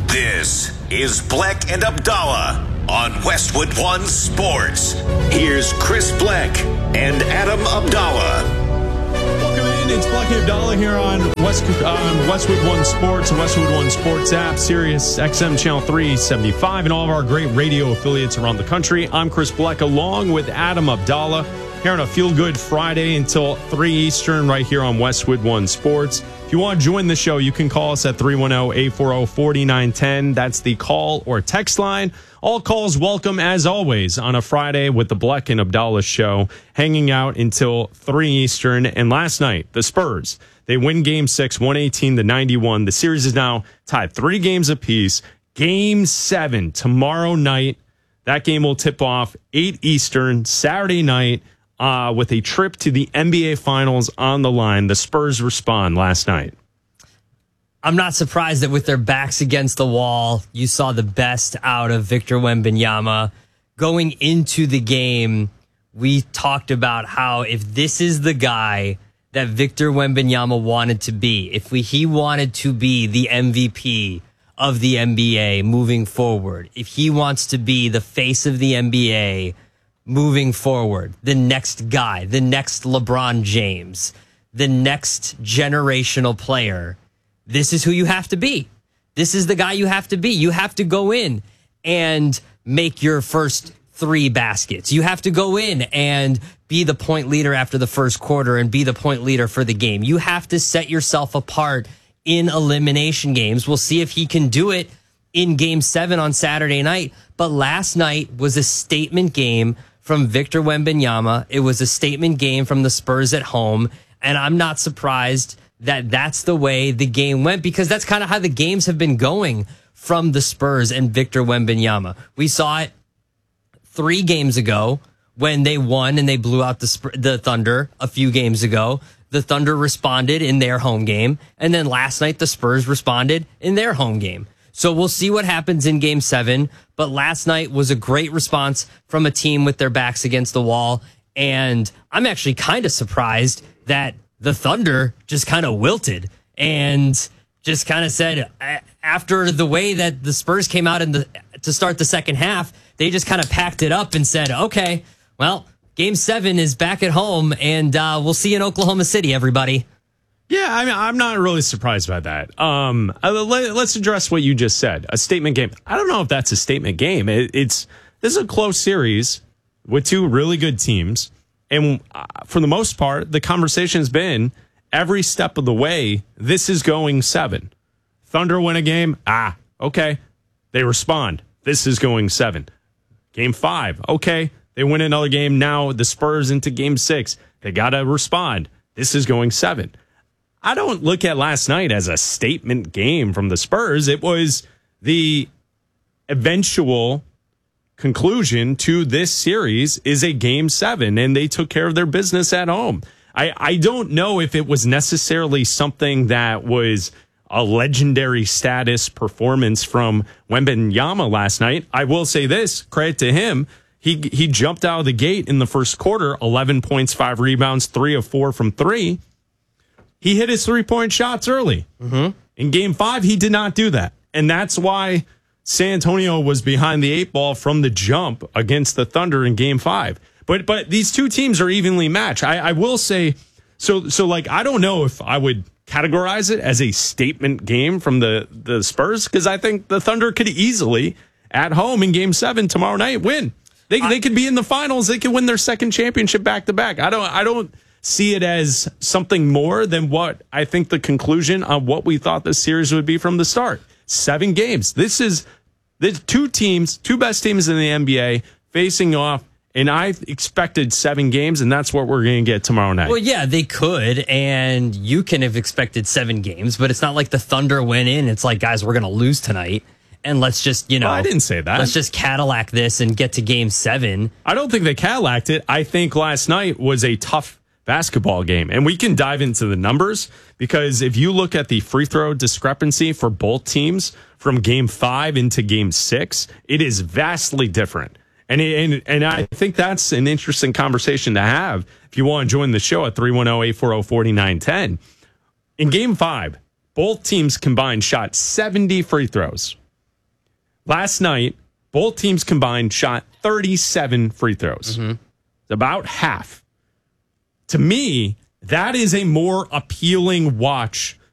This is Bleck and Abdallah on Westwood One Sports. Here's Chris Bleck and Adam Abdallah. Welcome in. It's Bleck and Abdallah here on Westwood One Sports and Westwood One Sports app, Sirius XM Channel 375, and all of our great radio affiliates around the country. I'm Chris Bleck along with Adam Abdallah here on a Feel Good Friday until 3 Eastern right here on Westwood One Sports. If you want to join the show, you can call us at 310-840-4910. That's the call or text line. All calls welcome, as always, on a Friday with the Bleck and Abdallah show, hanging out until 3 Eastern. And last night, the Spurs, they win Game 6, 118-91. The series is now tied 3 games apiece. Game 7 tomorrow night. That game will tip off 8 Eastern, Saturday night. With a trip to the NBA Finals on the line. The Spurs respond last night. I'm not surprised that with their backs against the wall, you saw the best out of Victor Wembanyama. Going into the game, we talked about how if this is the guy that Victor Wembanyama wanted to be, if he wanted to be the MVP of the NBA moving forward, if he wants to be the face of the NBA moving forward, the next guy, the next LeBron James, the next generational player, this is who you have to be. This is the guy you have to be. You have to go in and make your first 3 baskets. You have to go in and be the point leader after the first quarter and be the point leader for the game. You have to set yourself apart in elimination games. We'll see if he can do it in Game 7 on Saturday night. But last night was a statement game from Victor Wembanyama. It was a statement game from the Spurs at home, and I'm not surprised that that's the way the game went, because that's kind of how the games have been going from the Spurs and Victor Wembanyama. We saw it 3 games ago when they won and they blew out the Thunder a few games ago. The Thunder responded in their home game, and then last night the Spurs responded in their home game. So we'll see what happens in Game 7. But last night was a great response from a team with their backs against the wall. And I'm actually kind of surprised that the Thunder just kind of wilted and just kind of said, after the way that the Spurs came out to start the second half, they just kind of packed it up and said, okay, well, Game 7 is back at home, and we'll see you in Oklahoma City, everybody. Yeah, I mean, I'm not really surprised by that. Let's address what you just said. A statement game. I don't know if that's a statement game. This is a close series with 2 really good teams. And for the most part, the conversation has been every step of the way, this is going 7. Thunder win a game. Okay. They respond. This is going 7. Game 5. Okay. They win another game. Now the Spurs into Game 6. They got to respond. This is going 7. I don't look at last night as a statement game from the Spurs. It was the eventual conclusion to this series is a Game 7, and they took care of their business at home. I don't know if it was necessarily something that was a legendary status performance from Wembanyama last night. I will say this, credit to him. He jumped out of the gate in the first quarter, 11 points, 5 rebounds, 3 of 4 from 3. He hit his 3-point shots early. Mm-hmm. In Game 5, he did not do that. And that's why San Antonio was behind the 8 ball from the jump against the Thunder in Game 5. But these 2 teams are evenly matched. I will say, so like, I don't know if I would categorize it as a statement game from the Spurs, because I think the Thunder could easily, at home in Game 7 tomorrow night, win. They could be in the finals. They could win their second championship back-to-back. I don't see it as something more than what I think the conclusion on what we thought this series would be from the start. 7 games. This is the 2 best teams in the NBA facing off, and I expected 7 games, and that's what we're going to get tomorrow night. Well, yeah, they could, and you can have expected 7 games, but it's not like the Thunder went in. It's like, guys, we're going to lose tonight, and let's just, Well, I didn't say that. Let's just Cadillac this and get to Game 7. I don't think they Cadillacked it. I think last night was a tough basketball game. And we can dive into the numbers, because if you look at the free throw discrepancy for both teams from Game 5 into Game 6, it is vastly different. And I think that's an interesting conversation to have if you want to join the show at 310-840-4910. In Game 5, both teams combined shot 70 free throws. Last night, both teams combined shot 37 free throws. About half. To me, that is a more appealing watch